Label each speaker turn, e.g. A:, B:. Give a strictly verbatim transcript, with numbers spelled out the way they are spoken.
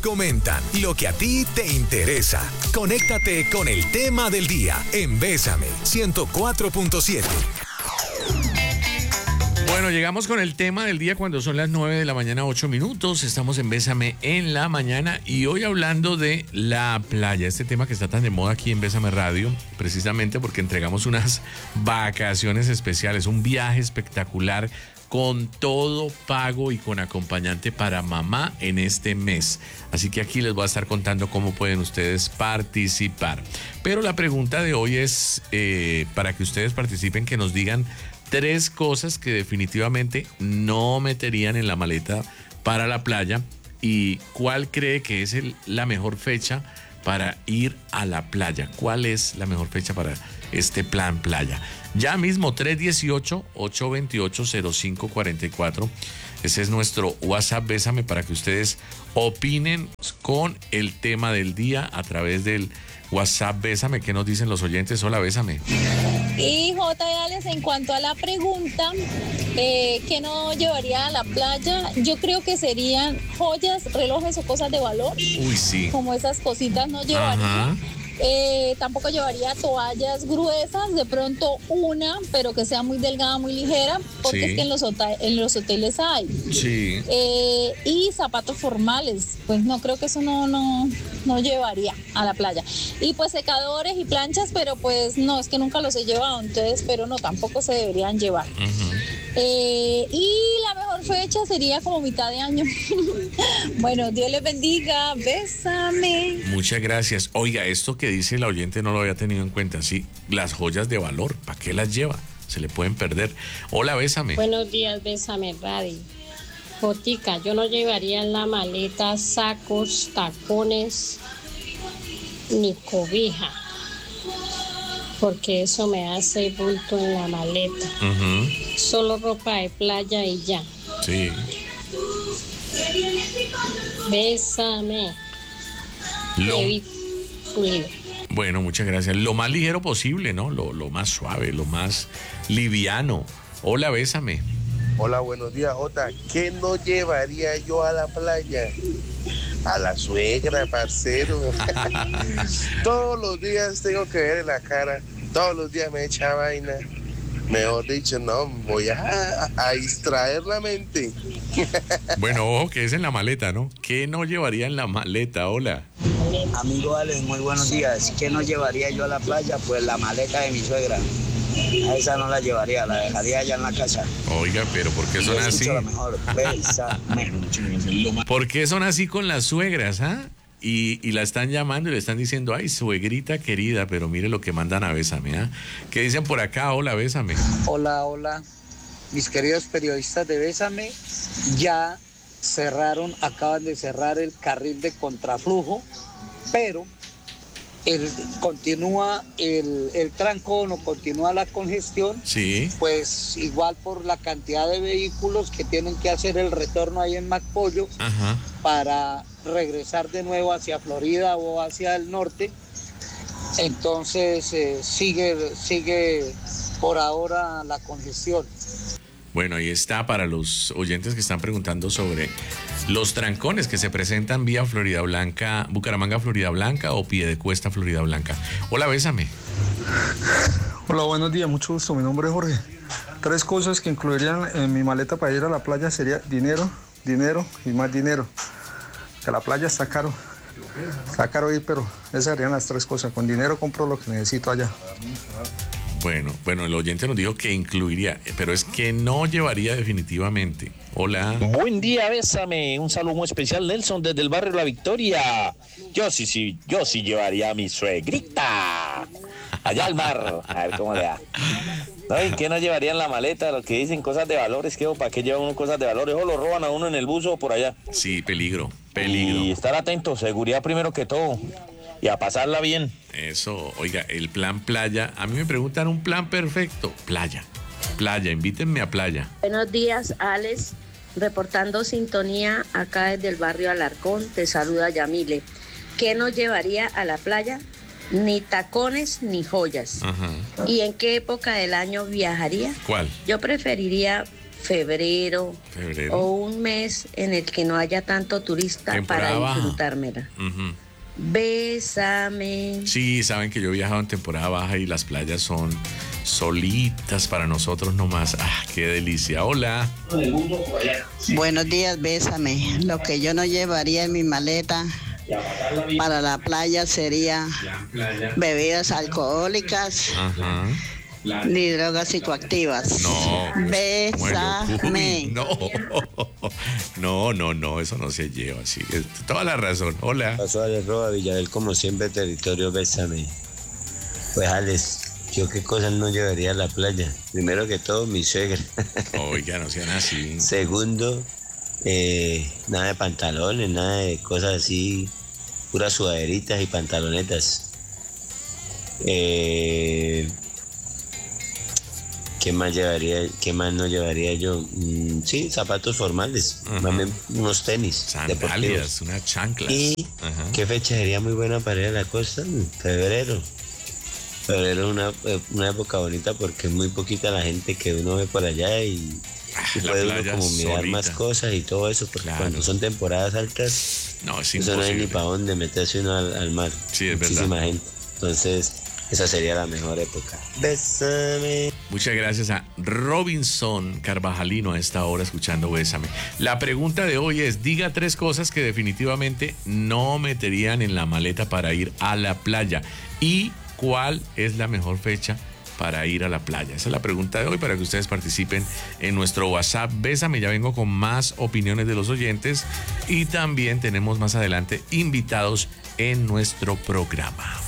A: comentan, lo que a ti te interesa. Conéctate con el tema del día en Bésame ciento cuatro punto siete.
B: Bueno, llegamos con el tema del día cuando son las nueve de la mañana, ocho minutos. Estamos en Bésame en la mañana y hoy hablando de la playa, este tema que está tan de moda aquí en Bésame Radio, precisamente porque entregamos unas vacaciones especiales, un viaje espectacular con todo pago y con acompañante para mamá en este mes. Así que aquí les voy a estar contando cómo pueden ustedes participar. Pero la pregunta de hoy es eh, para que ustedes participen, que nos digan tres cosas que definitivamente no meterían en la maleta para la playa y cuál cree que es el, la mejor fecha para ir a la playa. ¿Cuál es la mejor fecha para este plan playa? Ya mismo, tres uno ocho, ocho dos ocho, cero cinco cuatro cuatro. Ese es nuestro WhatsApp Bésame para que ustedes opinen con el tema del día a través del WhatsApp Bésame. ¿Qué nos dicen los oyentes? Hola, Bésame.
C: Y J. Alex, en cuanto a la pregunta, eh, ¿qué no llevaría a la playa? Yo creo que serían joyas, relojes o cosas de valor.
B: Uy, sí.
C: Como esas cositas no llevaría. Ajá. Eh, tampoco llevaría toallas gruesas, de pronto una, pero que sea muy delgada, muy ligera, porque sí. Es que en los, hotel, en los hoteles hay.
B: Sí.
C: Eh, y zapatos formales, pues no, creo que eso no, no, no llevaría a la playa. Y pues secadores y planchas, pero pues no, es que nunca los he llevado, entonces, pero no, tampoco se deberían llevar. Uh-huh. Eh, y la mejor fecha sería como mitad de año. Bueno, Dios les bendiga, bésame.
B: Muchas gracias. Oiga, esto que dice la oyente no lo había tenido en cuenta. Sí, las joyas de valor, ¿para qué las lleva? Se le pueden perder. Hola, Bésame.
D: Buenos días, Bésame Radio. Jotica, yo no llevaría en la maleta sacos, tacones, ni cobija, porque eso me hace bulto en la maleta. Uh-huh. Solo ropa de playa y ya.
B: Sí.
D: Bésame.
B: Lo... Bueno, muchas gracias. Lo más ligero posible, ¿no? Lo, lo más suave, lo más liviano. Hola, Bésame.
E: Hola, buenos días, Jota. ¿Qué no llevaría yo a la playa? A la suegra, parcero. Todos los días tengo que ver en la cara. Todos los días me echa vaina. Mejor dicho, no, voy a, a distraer la mente.
B: Bueno, ojo que es en la maleta, ¿no? ¿Qué no llevaría en la maleta? Hola.
F: Amigo Alex, muy buenos días. ¿Qué no llevaría yo a la playa? Pues la maleta de mi suegra. A esa no la llevaría, la dejaría allá en la casa.
B: Oiga, pero ¿por qué son así?
F: Mejor.
B: ¿Por qué son así con las suegras, ah? Y, y la están llamando y le están diciendo, ay, suegrita querida, pero mire lo que mandan a Bésame, ¿ah? ¿Qué dicen por acá? Hola, Bésame.
G: Hola, hola. Mis queridos periodistas de Bésame, ya cerraron, acaban de cerrar el carril de contraflujo, pero el, continúa el, el trancón o continúa la congestión.
B: Sí.
G: Pues igual por la cantidad de vehículos que tienen que hacer el retorno ahí en Macpollo. Ajá. Para regresar de nuevo hacia Florida o hacia el norte. Entonces eh, sigue, sigue por ahora la congestión.
B: Bueno, ahí está para los oyentes que están preguntando sobre los trancones que se presentan vía Florida Blanca, Bucaramanga, Florida Blanca o Piedecuesta, Florida Blanca. Hola, Bésame.
H: Hola, buenos días, mucho gusto. Mi nombre es Jorge. Tres cosas que incluirían en mi maleta para ir a la playa sería dinero, dinero y más dinero. Que la playa está caro. Está caro ir, pero esas serían las tres cosas. Con dinero compro lo que necesito allá.
B: Bueno, bueno, el oyente nos dijo que incluiría, pero es que no llevaría definitivamente. Hola.
I: Buen día, Bésame. Un saludo muy especial, Nelson, desde el barrio La Victoria. Yo sí, sí, yo sí llevaría a mi suegrita allá al mar. A ver cómo le da. ¿No? ¿Y qué no llevaría en la maleta? Los que dicen cosas de valores, ¿qué? ¿Para qué llevan uno cosas de valores? O lo roban a uno en el buzo o por allá.
B: Sí, peligro, peligro.
I: Y estar atento, seguridad primero que todo. Y a pasarla bien.
B: Eso, oiga, el plan playa. A mí me preguntan un plan perfecto. Playa, playa, invítenme a playa.
J: Buenos días, Alex. Reportando sintonía acá desde el barrio Alarcón. Te saluda Yamile. ¿Qué nos llevaría a la playa? Ni tacones ni joyas. Ajá. ¿Y en qué época del año viajaría?
B: ¿Cuál?
J: Yo preferiría febrero,
B: febrero,
J: o un mes en el que no haya tanto turista
B: temporada
J: para
B: baja.
J: disfrutármela.
B: Uh-huh.
J: Bésame.
B: Sí, saben que yo he viajado en temporada baja y las playas son solitas para nosotros nomás. Ah, qué delicia. Hola.
K: Buenos días, bésame. Lo que yo no llevaría en mi maleta para la playa sería bebidas alcohólicas,
B: Ajá.
K: ni drogas psicoactivas.
B: No.
K: Bésame.
B: Uy, no. No, no, no, eso no se lleva así. Toda la razón. Hola.
L: Paso a Roa Villarel, como siempre, territorio Bésame. Pues Alex, yo qué cosas no llevaría a la playa. Primero que todo, mi suegra.
B: Oiga, no sean así.
L: Segundo, eh, nada de pantalones, nada de cosas así, puras sudaderitas y pantalonetas. Eh, ¿Qué más llevaría? ¿Qué más no llevaría yo? Mm, sí, zapatos formales,
B: uh-huh.
L: También unos tenis,
B: sandalias,
L: deportivos.
B: unas chanclas.
L: ¿Y
B: uh-huh.
L: qué fecha sería muy buena para ir a la costa? Febrero. Febrero es una, una época bonita porque es muy poquita la gente que uno ve por allá y, y puede uno como mirar solita. Más cosas y todo eso, porque claro. Cuando son temporadas altas,
B: no, es
L: eso no hay ni para dónde meterse uno al, al mar.
B: Sí, es
L: muchísima
B: verdad.
L: gente. Entonces, esa sería la mejor época. Bésame.
B: Muchas gracias a Robinson Carvajalino a esta hora escuchando Bésame. La pregunta de hoy es, diga tres cosas que definitivamente no meterían en la maleta para ir a la playa. ¿Y cuál es la mejor fecha para ir a la playa? Esa es la pregunta de hoy para que ustedes participen en nuestro WhatsApp. Bésame, ya vengo con más opiniones de los oyentes y también tenemos más adelante invitados en nuestro programa.